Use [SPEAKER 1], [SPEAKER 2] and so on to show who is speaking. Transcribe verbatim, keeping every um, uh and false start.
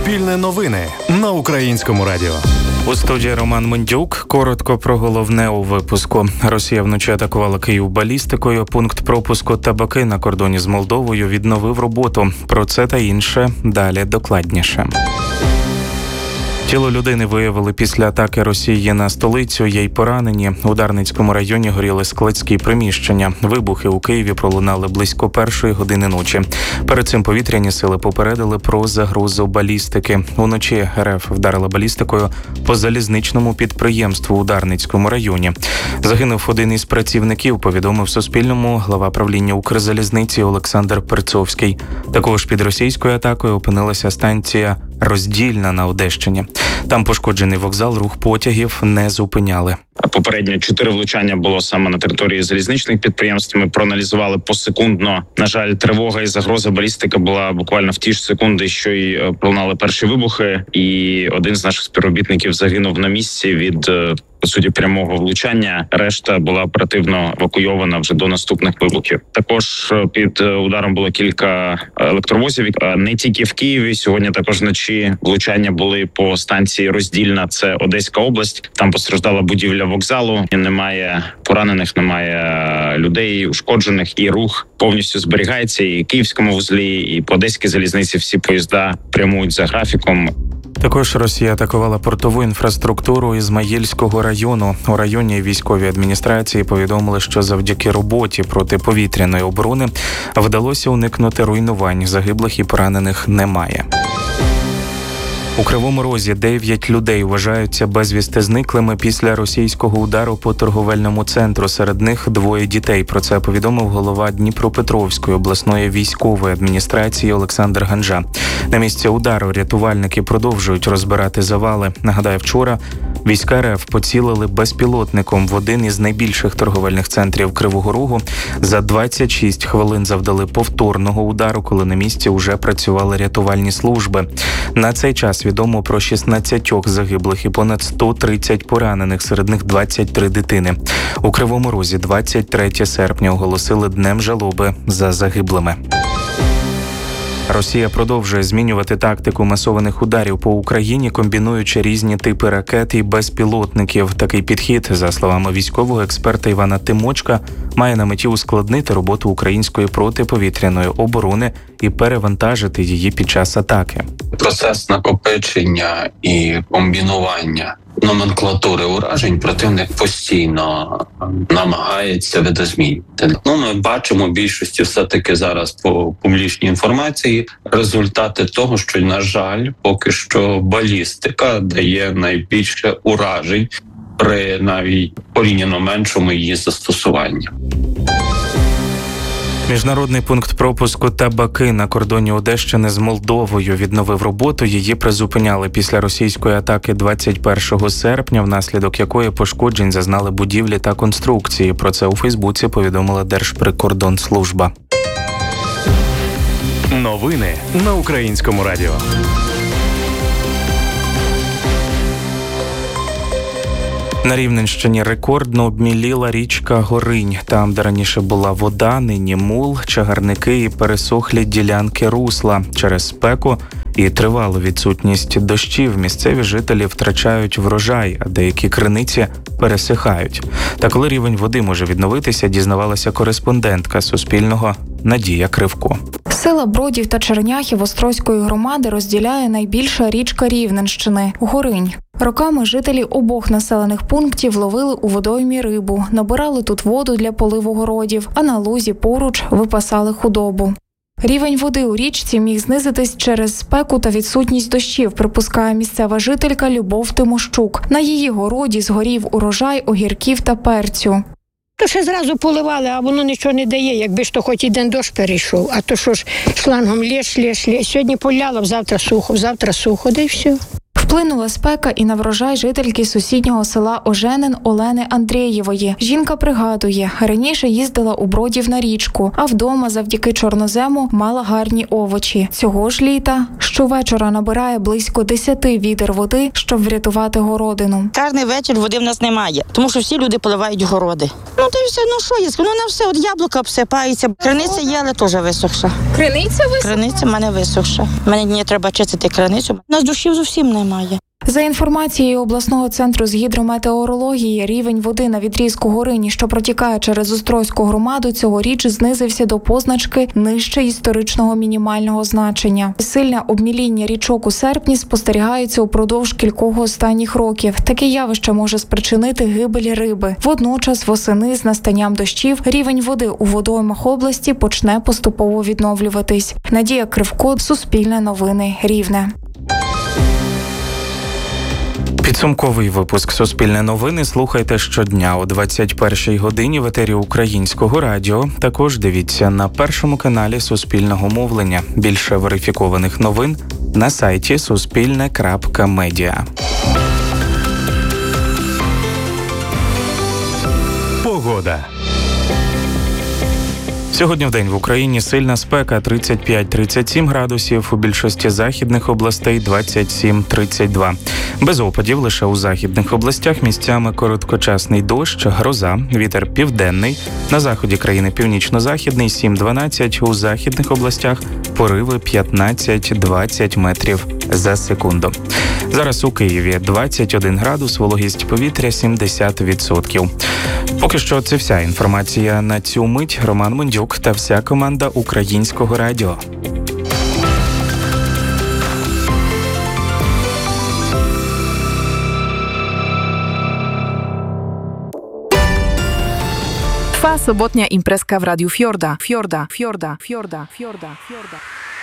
[SPEAKER 1] Суспільне новини на Українському радіо.
[SPEAKER 2] У студії Роман Мендюк. Коротко про головне у випуску. Росія вночі атакувала Київ балістикою. Пункт пропуску Табаки на кордоні з Молдовою відновив роботу. Про це та інше далі докладніше. Тіло людини виявили після атаки Росії на столицю. Є й поранені. У Дарницькому районі горіли складські приміщення. Вибухи у Києві пролунали близько першої години ночі. Перед цим повітряні сили попередили про загрозу балістики. Уночі РФ вдарила балістикою по залізничному підприємству у Дарницькому районі. Загинув один із працівників, повідомив Суспільному глава правління Укрзалізниці Олександр Перцовський. Також під російською атакою опинилася станція Роздільна на Одещині. Там пошкоджений вокзал, рух потягів не зупиняли.
[SPEAKER 3] Попередньо чотири влучання було саме на території залізничних підприємств. Ми проаналізували посекундно. На жаль, тривога і загроза балістики була буквально в ті ж секунди, що й пролунали перші вибухи. І один з наших співробітників загинув на місці від, по суті, прямого влучання. Решта була оперативно евакуйована вже до наступних вибухів. Також під ударом було кілька електровозів. Не тільки в Києві. Сьогодні також вночі влучання були по станції Роздільна. Це Одеська область. Там постраждала будівля вокзалу. Немає поранених, немає людей ушкоджених. І рух повністю зберігається. І в Київському вузлі, і по Одеській залізниці всі поїзда прямують за графіком.
[SPEAKER 2] Також Росія атакувала портову інфраструктуру Ізмаїльського району. У районній військовій адміністрації повідомили, що завдяки роботі протиповітряної оборони вдалося уникнути руйнувань. Загиблих і поранених немає. У Кривому Розі дев'ять людей вважаються безвісти зниклими після російського удару по торговельному центру. Серед них двоє дітей. Про це повідомив голова Дніпропетровської обласної військової адміністрації Олександр Ганжа. На місці удару рятувальники продовжують розбирати завали. Нагадаю, вчора війська РФ поцілили безпілотником в один із найбільших торговельних центрів Кривого Рогу. За двадцять шість хвилин завдали повторного удару, коли на місці вже працювали рятувальні служби. На цей час відомо про шістнадцять загиблих і понад сто тридцять поранених, серед них двадцять три дитини. У Кривому Розі двадцять третього серпня оголосили днем жалоби за загиблими. Росія продовжує змінювати тактику масованих ударів по Україні, комбінуючи різні типи ракет і безпілотників. Такий підхід, за словами військового експерта Івана Тимочка, має на меті ускладнити роботу української протиповітряної оборони і перевантажити її під час атаки.
[SPEAKER 4] Процес накопичення і комбінування номенклатури уражень противник постійно намагається видозмінювати. Ну, ми бачимо в більшості все-таки зараз по публічній інформації результати того, що, на жаль, поки що балістика дає найбільше уражень при навіть порівняно меншому її застосуванні.
[SPEAKER 2] Міжнародний пункт пропуску Табаки на кордоні Одещини з Молдовою відновив роботу. Її призупиняли після російської атаки двадцять першого серпня, внаслідок якої пошкоджень зазнали будівлі та конструкції. Про це у Фейсбуці повідомила Держприкордонслужба.
[SPEAKER 1] Новини на Українському радіо.
[SPEAKER 2] На Рівненщині рекордно обміліла річка Горинь. Там, де раніше була вода, нині мул, чагарники і пересохлі ділянки русла. Через спеку і тривалу відсутність дощів місцеві жителі втрачають врожай, а деякі криниці пересихають. Та коли рівень води може відновитися, дізнавалася кореспондентка Суспільного Надія Кривко.
[SPEAKER 5] Села Бродів та Черняхів Острозької громади розділяє найбільша річка Рівненщини – Горинь. Роками жителі обох населених пунктів ловили у водоймі рибу, набирали тут воду для поливу городів, а на лузі поруч випасали худобу. Рівень води у річці міг знизитись через спеку та відсутність дощів, припускає місцева жителька Любов Тимощук. На її городі згорів урожай огірків та перцю.
[SPEAKER 6] То ще зразу поливали, а воно нічого не дає, якби ж то хоч один дощ перейшов. А то що ж, шлангом лєш, лєш, лєш. Сьогодні поляло, завтра сухо, завтра сухо, да й все.
[SPEAKER 5] Вплинула спека і на врожай жительки сусіднього села Оженин Олени Андрієвої. Жінка пригадує, раніше їздила у Бродів на річку, а вдома завдяки чорнозему мала гарні овочі. Цього ж літа щовечора набирає близько десяти відер води, щоб врятувати городину.
[SPEAKER 7] Кожний вечір води в нас немає, тому що всі люди поливають городи. Ну, то все, ну що є? Ну, на все, от яблука обсипається. Криниця є, але теж висохша.
[SPEAKER 8] Криниця висохша?
[SPEAKER 7] Криниця в мене висохша. Мені не треба чистити криницю. У нас душів зовсім немає.
[SPEAKER 5] За інформацією обласного центру з гідрометеорології, рівень води на відрізку Горині, що протікає через Острозьку громаду, цьогоріч знизився до позначки нижче історичного мінімального значення. Сильне обміління річок у серпні спостерігається упродовж кількох останніх років. Таке явище може спричинити гибель риби. Водночас восени з настанням дощів рівень води у водоймах області почне поступово відновлюватись. Надія Кривко, Суспільне новини, Рівне.
[SPEAKER 2] Підсумковий випуск «Суспільне новини» слухайте щодня о двадцять першій годині в етері Українського радіо. Також дивіться на першому каналі Суспільного мовлення. Більше верифікованих новин на сайті суспільне крапка медіа.
[SPEAKER 1] Погода.
[SPEAKER 2] Сьогодні вдень в Україні сильна спека тридцять п'ять - тридцять сім градусів, у більшості західних областей двадцять сім - тридцять два. Без опадів лише у західних областях місцями короткочасний дощ, гроза, вітер південний, на заході країни північно-західний сім - дванадцять, у західних областях пориви п'ятнадцять - двадцять метрів за секунду. Зараз у Києві двадцять один градус, вологість повітря сімдесят відсотків. Поки що це вся інформація на цю мить. Роман Мондюк та вся команда Українського радіо.
[SPEAKER 8] Trwa sobotnia imprezka w Radiu Fiorda. Fiorda, Fiorda, Fiorda, Fiorda, Fiorda.